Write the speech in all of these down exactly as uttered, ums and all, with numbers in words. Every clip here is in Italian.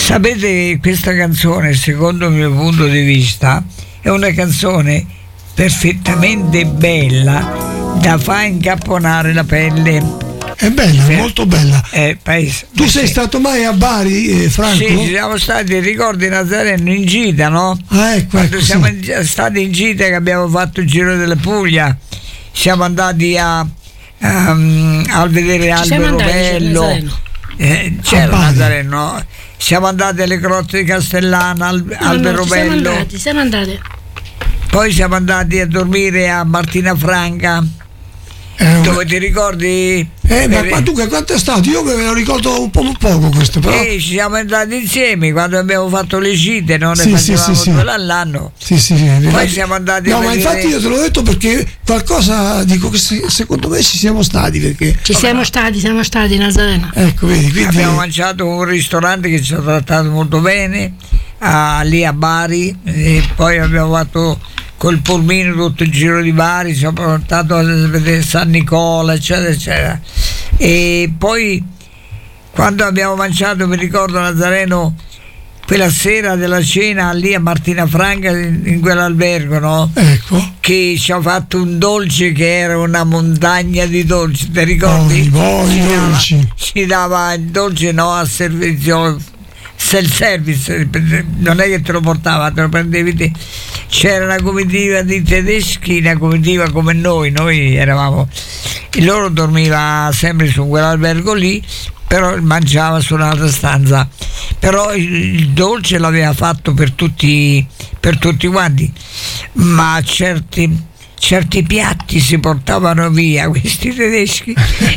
Sapete, questa canzone, secondo il mio punto di vista, è una canzone perfettamente bella da far incapponare la pelle. È bella, Sì. molto bella. Eh, paese. Tu Eh, sei sì. stato mai a Bari, eh, Franco? Sì, ci siamo stati, ricordi Nazareno, in gita, no? Ah, ecco, Quando ecco, siamo sì. in- stati in gita, che abbiamo fatto il giro della Puglia, siamo andati a, um, a vedere Ci siamo Albero andati, c'è Bello. Nazareno. Eh, c'era A Bari. Nazareno, no? Siamo andati alle grotte di Castellana, al, No, Albero no, ci siamo Bello. andati, siamo andati. Poi siamo andati a dormire a Martina Franca, Eh, dove ti ricordi? eh, ma per- qua- dunque quanto è stato? Io me lo ricordo un po' un poco questo, però. Eh, ci siamo andati insieme quando abbiamo fatto le gite, non ne Sì, sì, facevamo sì, sì. due all'anno. Sì, sì, sì, è vero. Poi siamo andati No, a ma vedere- infatti io te l'ho detto perché qualcosa dico che se- secondo me ci siamo stati, perché Ci siamo stati, siamo stati Nazareno. ecco, vedi, quindi Abbiamo mangiato in un ristorante che ci ha trattato molto bene, a- lì a Bari, e poi abbiamo fatto col pulmino tutto il giro di Bari, ci siamo portato a vedere San Nicola, eccetera, eccetera. E poi quando abbiamo mangiato, mi ricordo Nazareno, quella sera della cena lì a Martina Franca, in, in quell'albergo, no? ecco. Che ci ha fatto un dolce che era una montagna di dolci, ti ricordi? Buoni, buoni Ci dava- dolci. ci dava il dolce, no, a servizio, self service, non è che te lo portava, te lo prendevi te. C'era una comitiva di tedeschi, una comitiva come noi, noi eravamo, e loro dormiva sempre su quell'albergo lì, però mangiava su un'altra stanza, però il, il dolce l'aveva fatto per tutti, per tutti quanti, ma certi certi piatti si portavano via, questi tedeschi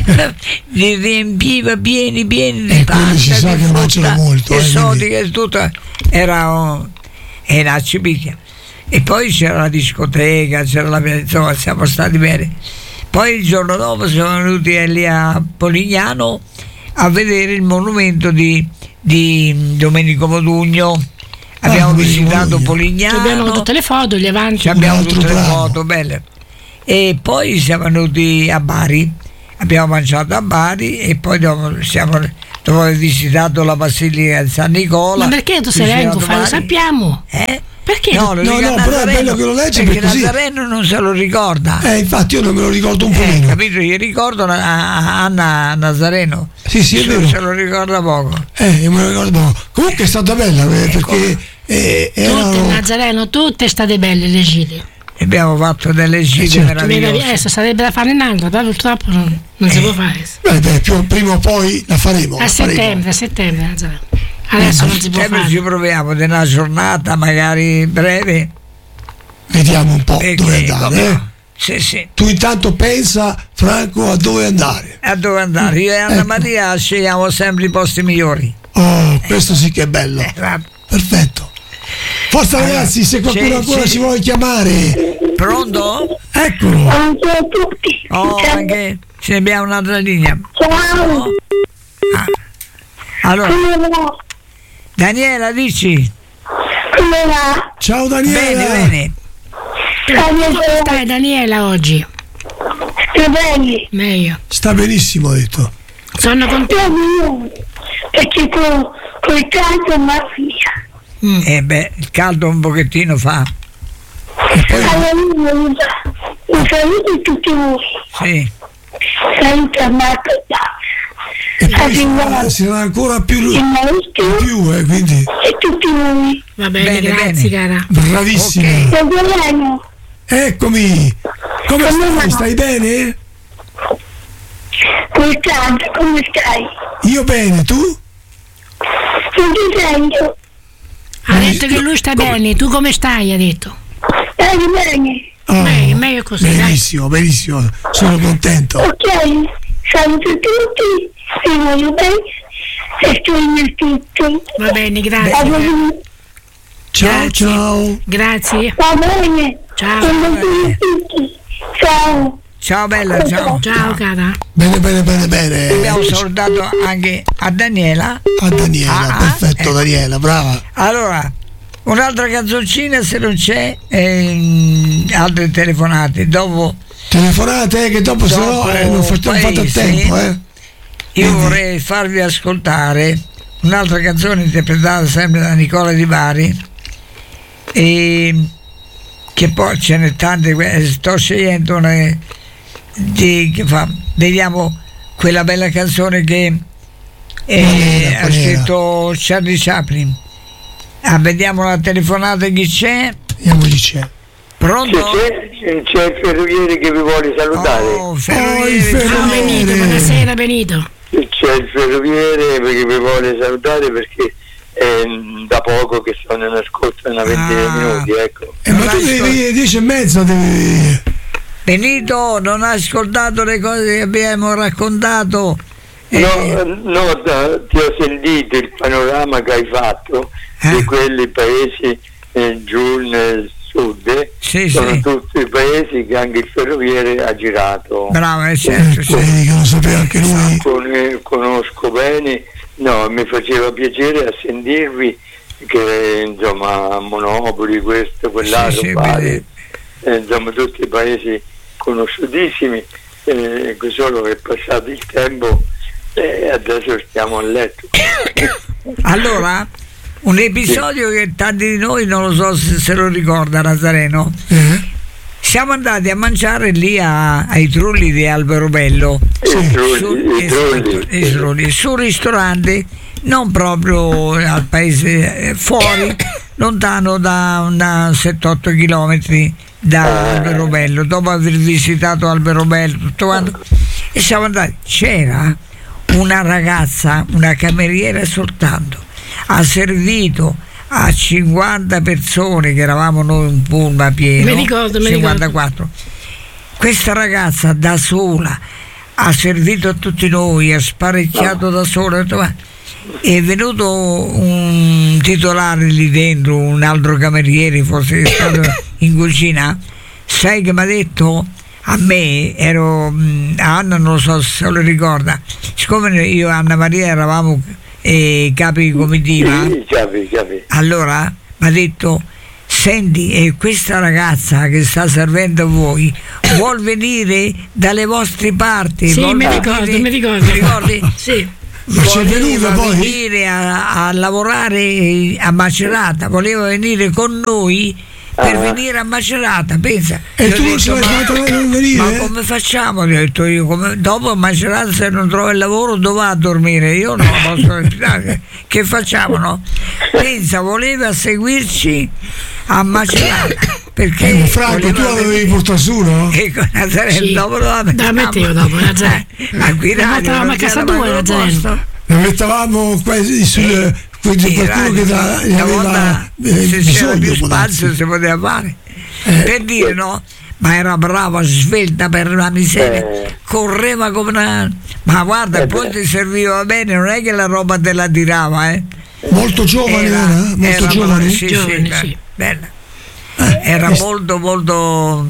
li riempiva pieni pieni di E quelli si pasta, sa di che mangiano frutta molto, eh, esotica e tutto, era un- è una cipicchia. E poi c'era la discoteca, c'era la, insomma siamo stati bene. Poi il giorno dopo siamo venuti lì a Polignano a vedere il monumento di, di Domenico Modugno. Abbiamo Ah, visitato Modugno. Polignano, Abbiamo tutte le foto, gli avanti. ci abbiamo Un altro tutte le bravo. foto belle. E poi siamo venuti a Bari, abbiamo mangiato a Bari e poi dopo, siamo, dopo aver visitato la Basilica di San Nicola. Ma perché tu sei visitato vengo, fa, lo Bari. sappiamo. Eh? Perché? No, lo No, dico a no, però è Nazareno, bello che lo leggi, perché perché così- Nazareno non se lo ricorda. Eh, infatti io non me lo ricordo un po' Eh, meno. capito? Io ricordo a- a Anna Nazareno. Sì, sì, è Se- vero. Se lo ricorda poco. Eh, io me lo ricordo poco. Comunque è stata bella, eh, perché eh, Tutte, erano. Nazareno, tutte state belle le gite. Abbiamo fatto delle gite certo. meravigliose. Adesso sarebbe da fare un'altra, però purtroppo non, non si può fare. Beh, beh, più, prima o poi la faremo. A la faremo. settembre, a settembre, Nazareno. Adesso non si può Sempre fare. ci proviamo di una giornata magari breve. Vediamo un po' perché, dove andare. come- eh. Sì, sì. Tu intanto pensa, Franco, a dove andare. A dove andare? Io e Anna Ecco. Maria scegliamo sempre i posti migliori. Oh, questo sì che è bello. Eh, va- Perfetto. Forza ragazzi, se qualcuno sì, ancora sì. ci vuole chiamare. Pronto? Eccolo. Buongiorno a tutti. Oh, anche ce ne abbiamo un'altra linea. Ciao. Ah. Allora, Come va? Daniela, dici? Come va? Ciao Daniela. Bene, bene. Come Come stai Daniela oggi? stai bene? Meglio. Sta benissimo, ho detto. Sono contenta. Io perché con col caldo ma via. Mm. Eh beh, il caldo un pochettino fa. E poi Allora io un saluto a tutti voi. Sì. Saluto a Marco e poi Arriviamo. sarà, sarà ancora più, il di maestro più, eh, quindi e tutti voi. Va bene, Bene, grazie bene. cara. bravissimi. Ok. Buongiorno. Eccomi. Come Come stai? va? Stai bene? Col caldo, come stai? Io bene, tu? Non ti sento. Ha detto che lui sta bene, tu come stai? Ha detto. Stai bene? Oh, Meglio, meglio così, dai. benissimo, benissimo, sono contento. Ok, saluto tutti, vi voglio bene e sto in tutto. Va bene, grazie. Va cara. bene, Ciao, Grazie. ciao. Grazie. va bene. Ciao. Saluto tutti. Ciao. Ciao bella, ciao. Ciao cara. Bene, bene, bene, bene. Abbiamo salutato anche a Daniela. A Daniela, Ah, ah, perfetto ecco. Daniela, brava. Allora, un'altra canzoncina se non c'è, e altre telefonate. Dopo Telefonate, eh, che dopo, se no Dopo, eh, non facciamo poi, fatto a sì. tempo, eh. io Quindi- vorrei farvi ascoltare un'altra canzone interpretata sempre da Nicola Di Bari, e che poi ce n'è tante, sto scegliendo una di, che fa, vediamo quella bella canzone che eh, ha scritto Charlie Chaplin. Ah, vediamo la telefonata, chi c'è? Vediamo chi c'è. Pronto? C'è, c'è il ferroviere che vi vuole salutare. Oh, ferroviere. Oh, il Ciao Benito, buonasera Benito. C'è il ferroviere che vi vuole salutare perché è da poco che sono in ascolto, una ventina Ah. di minuti, ecco. Eh, ma tu devi venire dieci e mezza, devi... Benito, non hai ascoltato le cose che abbiamo raccontato? Eh, No, no, da- ti ho sentito il panorama che hai fatto Eh. di quelli paesi eh, giù nel sud, Sì, sono sì. tutti paesi che anche il ferroviere ha girato. bravo, eh, certo, sì. Vedi che lo sapeva anche lui. Con- conosco bene, no, mi faceva piacere a sentirvi che insomma Monopoli, questo, quell'altro, Sì, sì, Bari, eh, insomma tutti i paesi conosciutissimi, eh, solo che è passato il tempo e adesso stiamo a letto. Allora, un episodio che tanti di noi non lo so se se lo ricorda Nazareno. Eh? Siamo andati a mangiare lì a- ai Trulli di Alberobello. I trulli, Su- i esatto, trulli. i Trulli, sul ristorante non proprio al paese, eh, fuori, lontano da una sette otto chilometri da Alberobello, dopo aver visitato Alberobello, tutto quanto, e siamo andati, c'era una ragazza, una cameriera soltanto, ha servito a cinquanta persone, che eravamo noi un pullman pieno, Mi ricordo, mi cinquantaquattro. Questa ragazza da sola ha servito a tutti noi, ha sparecchiato da sola, ho detto, "Ma è venuto un titolare lì dentro, un altro cameriere, forse è stato in cucina, sai che mi ha detto a me, ero mh, Anna, non lo so se lo ricorda, siccome io e Anna Maria eravamo eh, capi di comitiva, Sì, capi, capi. allora mi ha detto, senti, e questa ragazza che sta servendo a voi vuol venire dalle vostre parti? Sì, vuol mi venire- ricordo, mi ricordo. ti ricordi? Sì. Ma c'è Voleva venuta poi? venire a, a lavorare a Macerata, voleva venire con noi per Ah. venire a Macerata, pensa. E Io ho tu detto, ce l'hai ma- fatta non ma venire? come facciamo? Gli ho detto io, come- dopo a Macerata se non trova il lavoro dove va a dormire? Io non posso respirare. Che facciamo, no? Pensa, voleva seguirci a Macerata perché Eh, ma Franco, voleva tu la dovevi venire- portare su, no? e con Nazareno Sì. dopo lo Da Matteo dopo, Nazareno. a guidare, Portavamo non a casa c'era tua, mai Nazareno. posto. La mettavamo quasi sul quindi Sì, qualcuno che da- ne una aveva volta, eh, se c'era bisogno, più può darsi. spazio si poteva fare, per dire, no? Ma era brava, svelta per la miseria, Eh. correva come una, ma guarda, Eh poi beh. ti serviva bene, non è che la roba te la tirava, eh? Molto giovane, era, molto era giovane. sì, Giovane, sì, sì. bella. Era molto molto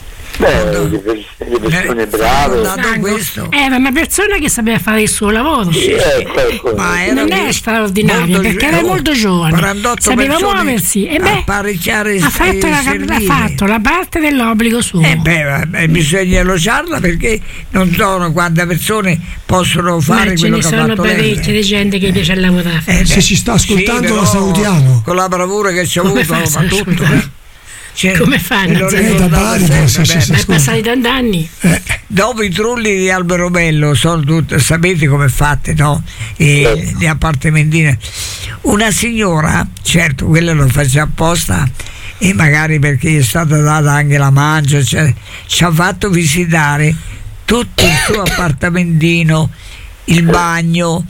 Beh, le, pers- le persone Eh, brave. Dato Franco questo. era una persona che sapeva fare il suo lavoro. Sì, ecco, ecco. Ma era Non è straordinario, molto perché gio- era oh, molto giovane. quarantotto Sapeva persone muoversi, e a beh, parecchiare ha fatto, e la, ha servire. fatto la parte dell'obbligo suo. Eh beh, vabbè, bisogna elogiarla perché non so quante persone possono fare Ma ce quello ne che ha sono fatto lei. parecchie di gente che piace lavorare. Eh, Se beh, ci sta ascoltando, sì, la però salutiamo. con la bravura che ci ha Come avuto, fa a ma salutare? tutto. eh. Cioè, Come fanno? me lo Eh, da ricordavo Bari, sempre forse, sì, bene. sì. Ma è passati tanti anni. Dopo i Trulli di Alberobello sono tutte, sapete come fate, no? E le appartamentine. Una signora, certo, quella lo faccia apposta e magari perché gli è stata data anche la mancia, cioè, ci ha fatto visitare tutto il suo appartamentino, il bagno,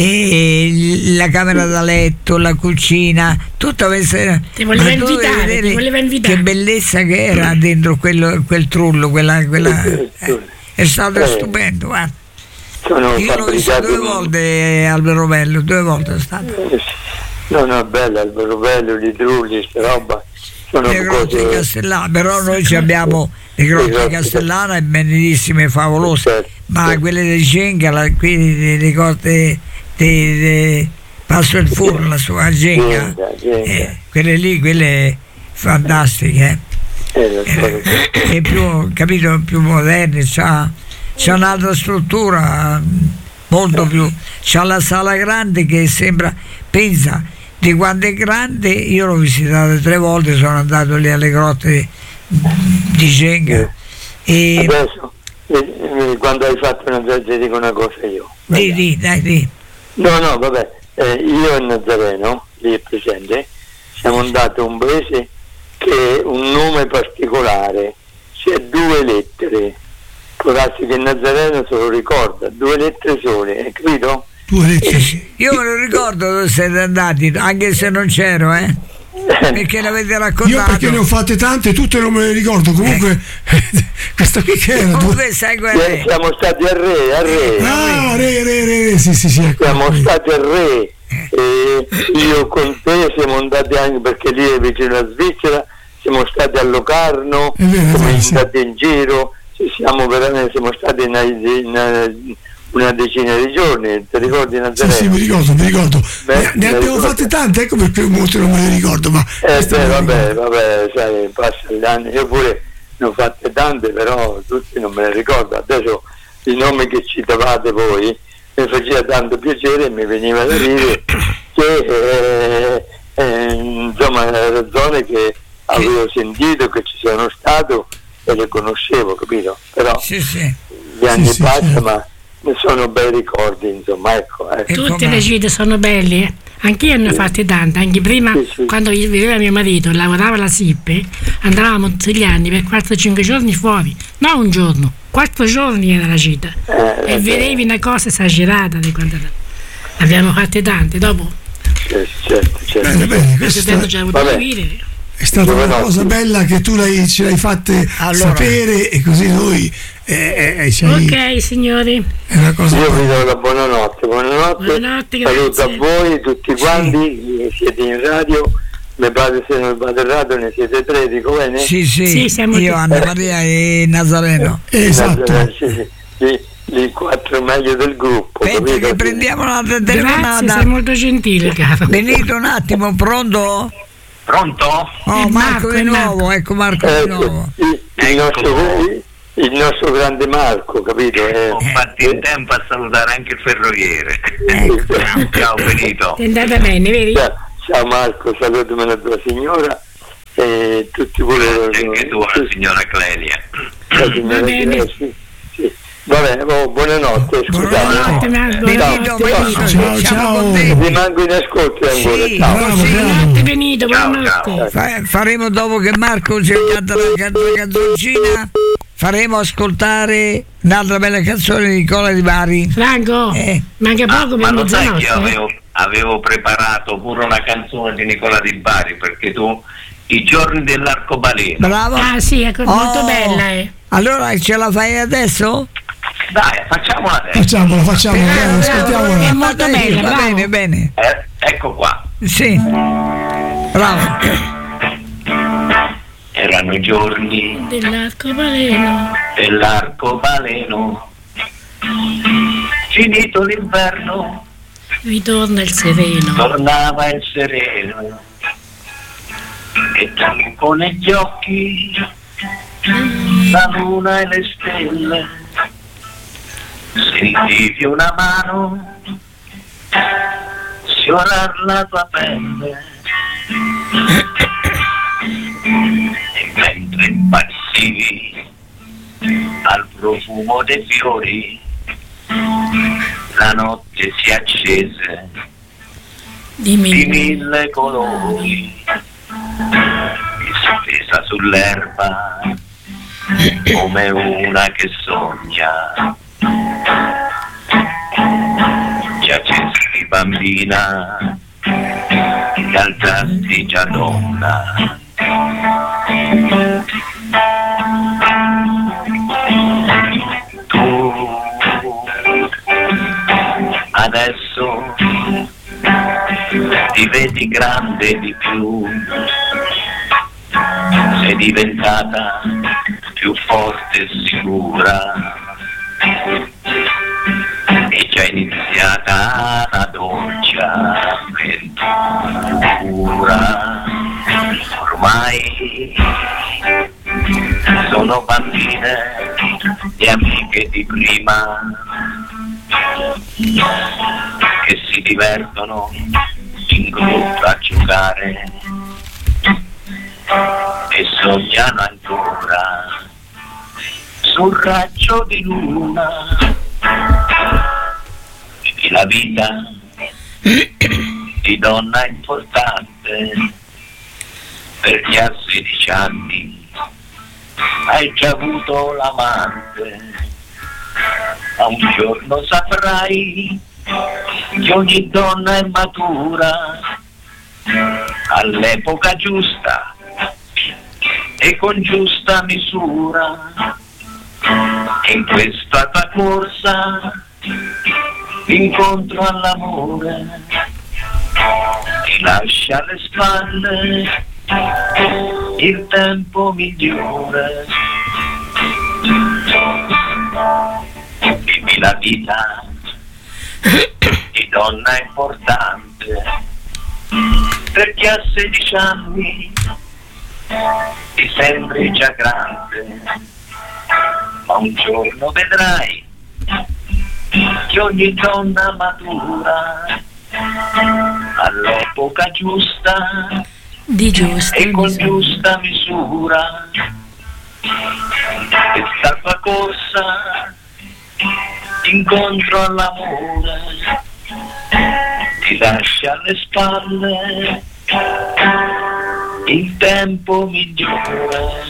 e la camera da letto, la cucina, tutto questa. Ti voleva Ma tu devi invitare, vedere ti voleva invitare. che bellezza che era dentro quello, quel trullo, quella, quella eh, è stato Eh. stupendo, guarda. Sono Io l'ho visto fabbricati due volte Alberobello, due volte è stato. Eh, sì. No, no, bella, il bello, i trulli, sta roba. Sono Le grotte di cose. Castellana, però noi ci abbiamo le grotte di Castellana è bellissime e favolose, Certo, ma certo. quelle di Genga, la- quindi le, le grotte di, di Passo il Furno, la sua Genga, Genga, Genga. eh, quelle lì, quelle fantastiche, Eh, lo so, lo so. eh, e più, capito, più moderne, c'ha, c'ha un'altra struttura, molto più, c'ha la sala grande che sembra, pensa di quanto è grande, io l'ho visitata tre volte, sono andato lì alle grotte di Genga. E adesso eh, quando hai fatto una ti dico una cosa io. Di, di, dai, di. No, no, vabbè, eh, io e Nazareno, lì è presente, siamo andati a un paese che è un nome particolare, c'è due lettere, può darsi che Nazareno se lo ricorda, due lettere sole, hai capito? Due lettere. Io me lo ricordo dove siete andati, anche se non c'ero, eh? Perché l'avete raccontato. Io perché ne ho fatte tante, tutte non me le ricordo. Comunque, eh. questa qui che era? Comunque sai qual è? Siamo stati a Re, a Re. Ah, Re, Re, Re, sì, sì, sì. Ecco. Siamo stati a Re. E io con te siamo andati anche perché lì è vicino alla Svizzera, siamo stati a Locarno, È vero, siamo sì. andati in giro, siamo veramente siamo stati in una, una decina di giorni, ti ricordi Sì, Nazareno? sì, mi ricordo, mi ricordo. Beh, ne ne mi abbiamo ricordo. fatte tante, ecco perché molte non me le ricordo, ma Eh questa beh, me la vabbè, ricordo. vabbè, sai, passano gli anni, io pure ne ho fatte tante, però tutti non me ne ricordo. Adesso i nomi che citavate voi mi faceva tanto piacere e mi veniva da dire che eh, eh, insomma erano zone che avevo sentito, che ci sono stato e le conoscevo, capito? Però Sì, sì. gli anni Sì, sì, passano, certo. ma ne sono bei ricordi, insomma, ecco. ecco. E Tutte com'è? le gite sono belle, eh. Anch'io ne ho fatte tante, anche prima Sì, sì. quando viveva mio marito, lavorava alla Sippe, andavamo tutti gli anni per quattro cinque giorni fuori, non un giorno, quattro giorni era la gita. Eh, E vedevi una cosa esagerata di quando abbiamo fatte tante, dopo certo, certo, certo. Bene, bene, questo questa tempo già avuto Vabbè. da vivere. è stata una Buonanotte. cosa bella che tu l'hai, ce l'hai fatte Allora. sapere e così noi eh, eh, ci hai- Ok signori, è una cosa Io vi do la buonanotte, buonanotte, Buonanotte, saluto a grazie. voi tutti quanti, siete in radio, mi pare se non vado errato ne siete tre, dico bene? Sì, sì, Sì, siamo io, tutti- Anna Maria e Nazareno. esatto. Eh, sì, sì, sì, i quattro meglio del gruppo, Aspetta capito? che prendiamo un'altra grazie, sei telefonata. molto gentile caro. Venite un attimo, pronto? Pronto? Oh, È Marco Marco, di è nuovo, Marco. ecco Marco di Eh, nuovo. il, il Eccolo. nostro, il nostro grande Marco, capito? Eh, Ho fatto in tempo a salutare anche il ferroviere. eh, Ciao Benito. È andata bene, vedi? ciao, ciao Marco, salutami la tua signora e tutti quelli E anche tu, la signora Clelia. La signora Va bene. eh, sì, sì. Vabbè, oh, buonanotte, Buonanotte, scusate. Marco. Benito, Buonanotte. Benito, Ciao, siamo ciao. contenti. Rimango in ascolto ancora, Sì, ciao. Bravo, così bravo. Buonanotte Benito, Ciao, buonanotte. ciao. fa- faremo dopo che Marco ci canta la, can- la canzoncina, faremo ascoltare un'altra bella canzone di Nicola Di Bari. Franco, Eh. manca Ah, poco ma per lo sai che io mezzanotte. eh? avevo, avevo preparato pure una canzone di Nicola Di Bari, perché tu, i giorni dell'arcobaleno. Bravo. Ah sì, ecco, molto Oh. bella, eh. Allora ce la fai adesso? Dai, facciamola adesso. Facciamola, facciamola, Bravo, dai, bravo. ascoltiamola. È molto Dai, bella, va bravo. bene, bene. Eh, ecco qua. Sì. Bravo. Erano i giorni Dell'arcobaleno. dell'arcobaleno. Finito l'inverno, Ritorna il sereno. tornava il sereno. E tu con negli occhi la luna e le stelle, sentivi una mano sfiorar la tua pelle, e mentre impazzivi al profumo dei fiori, la notte si accese Di di me. mille colori, stesa sull'erba come una che sogna. Giacesti bambina, alzasti già donna. Tu adesso ti vedi grande di più, sei diventata più forte e sicura, è già iniziata la dolce avventura. Ormai sono bambine e amiche di prima, si divertono in gruppo a giocare e sognano ancora sul raggio di luna. Vivi la vita di donna importante, perché a sedici anni hai già avuto l'amante, ma un giorno saprai che ogni donna è matura all'epoca giusta e con giusta misura. In questa tua corsa incontro all'amore ti lascia alle spalle il tempo migliore. Vivi la vita di donna importante, perché a sedici anni ti sembri già grande, ma un giorno vedrai che ogni donna matura all'epoca giusta di giusta e con misura. giusta misura. Questa tua corsa incontro all'amore ti lascia alle spalle il tempo migliore.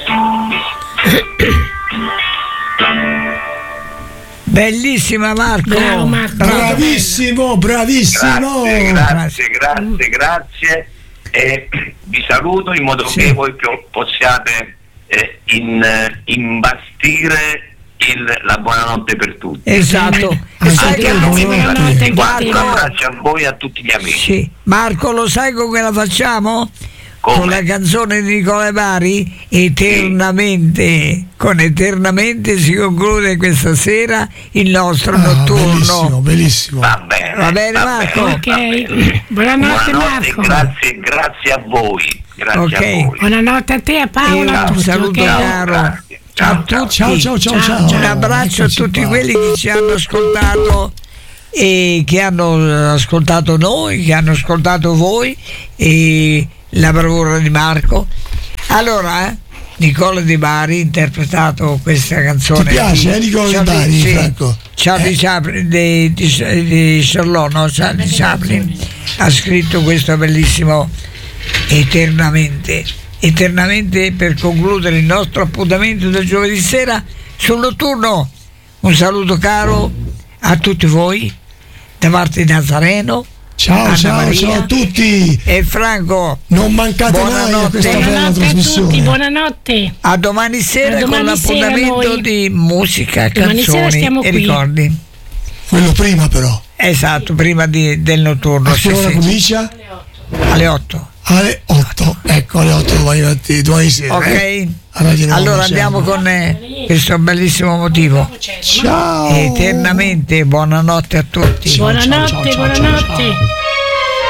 Bellissima Marco. Bravo, Marco. Bravissimo, bravissimo. Grazie, grazie, grazie, grazie. E vi saluto in modo Sì. che voi po- possiate eh, in, eh, imbastire il, la buonanotte per tutti. Esatto. Eh, E sai anche che a lo voi, buonanotte anche a Marco, te. Un abbraccio a voi e a tutti gli amici. sì. Marco, lo sai con che la facciamo? Come? Con la canzone di Nicola Bari, Eternamente. Con Eternamente si conclude questa sera il nostro Ah, notturno. bellissimo, bellissimo. Va bene, Va bene, Marco? bene, Ok. va bene. Buonanotte, Buonanotte, Marco. grazie, grazie a voi. Grazie Ok. a voi. Buonanotte a te, a Paola, E a un tutti, saluto ok? caro Grazie. a Ciao, tutti. Ciao, ciao, ciao, ciao. Ciao, Un abbraccio a Eccoci tutti qua. quelli che ci hanno ascoltato e che hanno ascoltato noi, che hanno ascoltato voi e la bravura di Marco. Allora, eh, Nicola Di Bari ha interpretato questa canzone. Ti piace, eh, Nicola Di Charlie- Bari, sì, Franco? Charlie Eh. Chaplin di, di, di Charlot, no? Charlie Chaplin ha scritto questo bellissimo Eternamente. Eternamente, per concludere il nostro appuntamento del giovedì sera sul notturno. Un saluto caro a tutti voi da parte di Nazareno. Ciao, Anna ciao, Maria ciao a tutti. e Franco. Non mancate mai a Buonanotte. questa bella Buonanotte a tutti, trasmissione. buonanotte. A domani sera A domani con sera l'appuntamento noi. di musica, Domani sera canzoni stiamo e qui. ricordi. Quello prima però. Esatto, prima di- del notturno. A che sì, ora sì. comincia? Alle otto. Alle otto. Ecco, alle otto domani, mattina, domani sera. Ok? eh. A Radio Nova Allora siamo. andiamo con eh, questo bellissimo motivo. Ciao. Eternamente, buonanotte a tutti. Ciao, ciao, ciao, Buonanotte, ciao, ciao, buonanotte. ciao.